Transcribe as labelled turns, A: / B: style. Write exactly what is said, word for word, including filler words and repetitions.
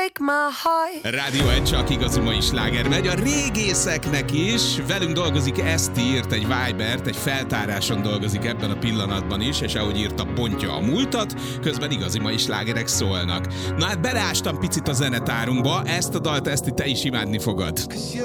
A: Rádió egy csak igazi mai sláger megy a régészeknek is. Velünk dolgozik Eszti, írt egy Vibert, egy feltáráson dolgozik ebben a pillanatban is, és ahogy írta, bontja a múltat, közben igazi mai slágerek szólnak. Na hát beleástam picit a zenetárunkba, ezt a dalt, Eszti, te is imádni fogod.